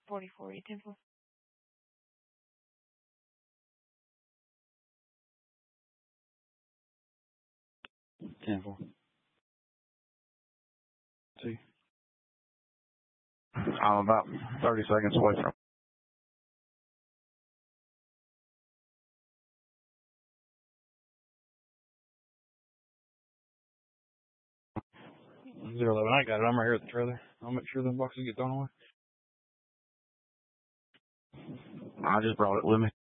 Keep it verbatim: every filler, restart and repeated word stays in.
forty forty, ten four. ten four. See? I'm about thirty seconds away from zero eleven. I got it. I'm right here at the trailer. I'll make sure the boxes get thrown away. I just brought it with me.